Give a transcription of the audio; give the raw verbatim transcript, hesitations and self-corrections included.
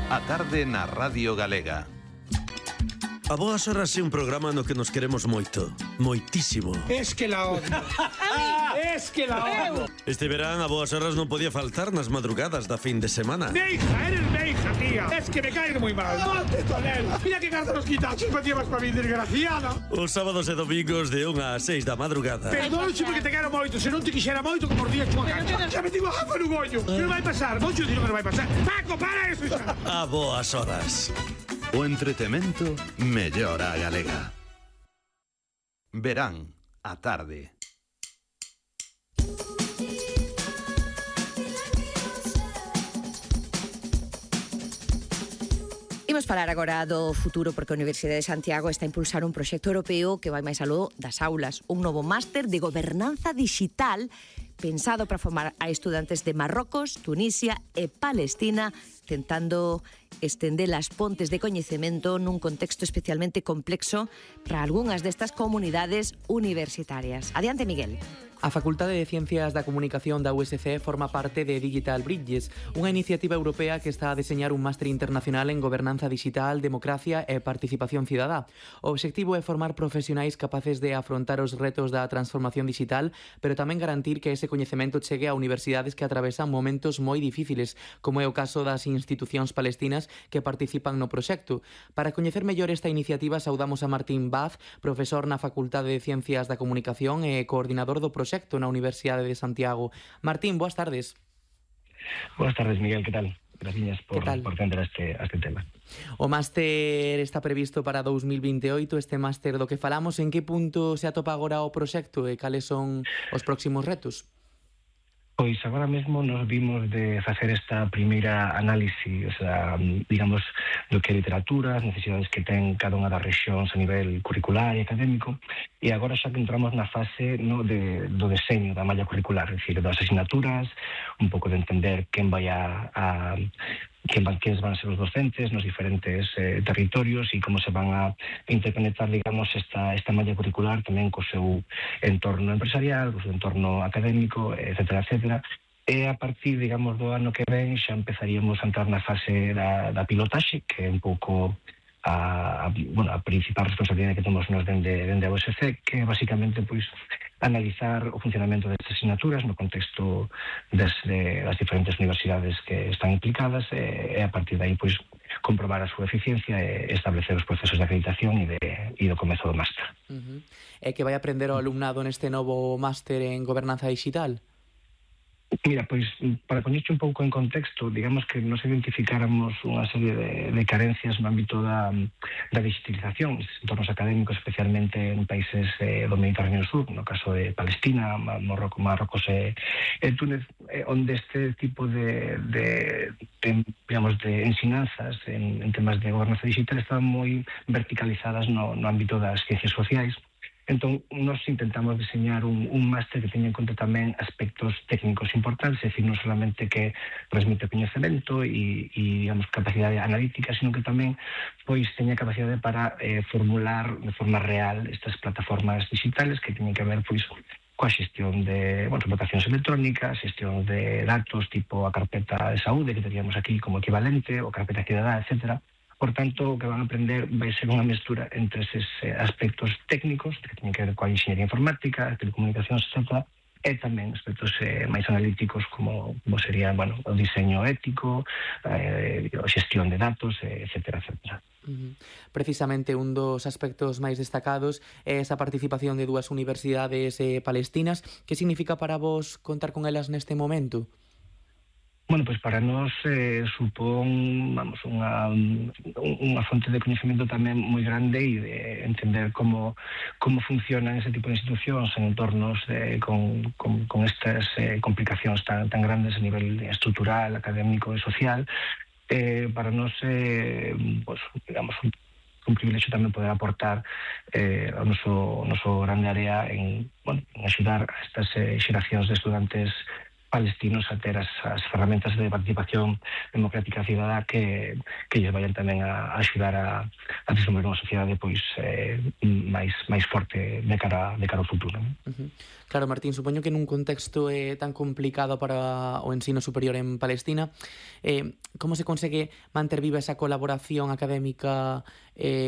A tarde na Radio Galega. A Boas Horas é un programa no que nos queremos moito, moitísimo. Es que la odio. Es que la odio. Este verán a Boas Horas non podía faltar nas madrugadas da fin de semana. Meija, eres meija, tía. Es que me caes muy mal. Monte, Tonel. Mira que carta los quitachos me llevas para mí, desgraciada. Os sábados e domingos de unha a seis da madrugada. Perdón, porque te quero moito. Se non te quixera moito, como os días chunga cancha. Xa me digo a no gollo. Que non vai pasar. Non te digo que non vai pasar. Paco, para eso xa. A Boas Horas. O entretemento mellor a galega. Verán a tarde. Imos falar agora do futuro porque a Universidade de Santiago está a impulsar un proxecto europeo que vai máis aló das aulas, un novo máster de gobernanza digital pensado para formar a estudantes de Marrocos, Tunisia e Palestina, tentando estender as pontes de coñecemento nun contexto especialmente complexo para algunhas destas comunidades universitarias. Adiante, Miguel. A Facultade de Ciencias da Comunicación da U S C forma parte de Digital Bridges, unha iniciativa europea que está a deseñar un máster internacional en gobernanza digital, democracia e participación cidadá. O obxectivo é formar profesionais capaces de afrontar os retos da transformación digital, pero tamén garantir que ese coñecemento chegue a universidades que atravesan momentos moi difíciles, como é o caso das institucións palestinas que participan no proxecto. Para coñecer mellor esta iniciativa, saudamos a Martín Vaz, profesor na Facultade de Ciencias da Comunicación e coordinador do proxecto na Universidade de Santiago. Martín, boas tardes. Boas tardes, Miguel, que tal? Gracias por, por atender a este, a este tema. O máster está previsto para dous mil vinte e oito, este máster do que falamos. En que punto se atopa agora o proxecto e cales son os próximos retos? Pois agora mesmo nos vimos de facer esta primeira análise, o sea, digamos, do que é literatura, as necesidades que ten cada unha das rexións a nivel curricular e académico, e agora xa que entramos na fase, no, de, do deseño da malla curricular, é dicir, das asignaturas, un pouco de entender quen vai a... a quen van, quenes van a ser os docentes nos diferentes eh, territorios e como se van a interconectar, digamos, esta, esta malla curricular tamén co seu entorno empresarial, co seu entorno académico, etcétera, etcétera. E a partir, digamos, do ano que ven xa empezaríamos a entrar na fase da, da pilotaxe, que é un pouco a, a, bueno, a principal responsabilidade que temos nos dende, dende a U S C, que é basicamente, pois, analizar o funcionamento destas asignaturas no contexto das, de, das diferentes universidades que están implicadas e, e a partir de aí, pois, comprobar a súa eficiencia e establecer os procesos de acreditación e, de, e do comezo do máster. Uh-huh. E que vai aprender o alumnado neste novo máster en gobernanza digital? Mira, pois, para poñerche un pouco en contexto, digamos que nos identificáramos unha serie de, de carencias no ámbito da, da digitalización, entornos académicos, especialmente en países eh, do Mediterráneo Sur, no caso de Palestina, Marrocos, Marrocos e, e Túnez, eh, onde este tipo de, de, de, digamos, de ensinanzas en, en temas de gobernanza digital estaban moi verticalizadas no, no ámbito das ciencias sociais. Entón, nos intentamos diseñar un, un máster que teña en conta tamén aspectos técnicos importantes, é dicir, non solamente que transmite coñecemento e, e digamos, capacidade analítica, sino que tamén pois teña capacidade para eh, formular de forma real estas plataformas digitales que teñen que ver pois coa xestión de, bueno, votacións electrónicas, xestión de datos tipo a carpeta de saúde que teríamos aquí como equivalente, ou carpeta cidadá, etcétera. Por tanto, o que van a aprender vai ser unha mestura entre eses aspectos técnicos que teñen que ver coa enxeñería informática, telecomunicacións, etcétera, e tamén aspectos eh, máis analíticos como, como sería, bueno, o diseño ético, eh, a xestión de datos, eh, etcétera, etcétera. Uh-huh. Precisamente un dos aspectos máis destacados é esa participación de dúas universidades eh, palestinas. Que significa para vos contar con elas neste momento? Bueno, pois para nós eh, supón, vamos, unha, unha fonte de coñecemento tamén moi grande e de entender como, como funcionan ese tipo de institucións en entornos eh, con, con, con estas eh, complicacións tan, tan grandes a nivel estrutural, académico e social. Eh, para nós, eh, pues, digamos, un, un privilexio tamén poder aportar eh, ao noso, noso grande área en, bueno, en axudar a estas eh, xeracións de estudantes palestinos a ter as, as ferramentas de participación democrática cidadá que, que lles vayan tamén a, a axudar a, a desenvolver unha sociedade pois eh, máis máis forte de cara de cara ao futuro. Uh-huh. Claro, Martín, supoño que nun contexto eh, tan complicado para o ensino superior en Palestina, eh, como se consegue manter viva esa colaboración académica eh,